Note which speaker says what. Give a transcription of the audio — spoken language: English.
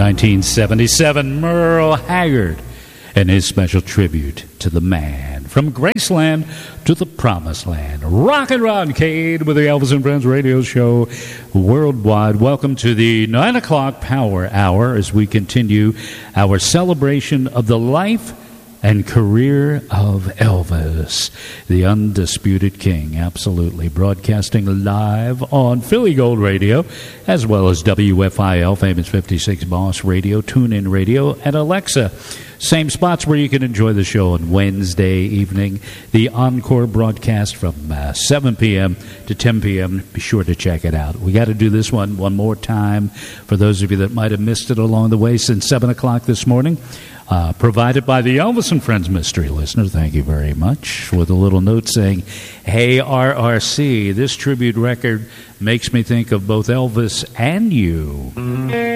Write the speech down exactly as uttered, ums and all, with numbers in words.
Speaker 1: nineteen seventy-seven, Merle Haggard and his special tribute to the man. From Graceland to the Promised Land. Rockin' Ron Cade with the Elvis and Friends radio show worldwide. Welcome to the nine o'clock Power Hour as we continue our celebration of the life and career of Elvis, the undisputed king. Absolutely. Broadcasting live on Philly Gold Radio, as well as W F I L, Famous fifty-six Boss Radio, TuneIn Radio, and Alexa. Same spots where you can enjoy the show on Wednesday evening. The encore broadcast from uh, seven p.m. to ten p.m. Be sure to check it out. We got to do this one one more time for those of you that might have missed it along the way since seven o'clock this morning. Uh, provided by the Elvis and Friends Mystery Listener. Thank you very much. With a little note saying, hey, R R C, this tribute record makes me think of both Elvis and you.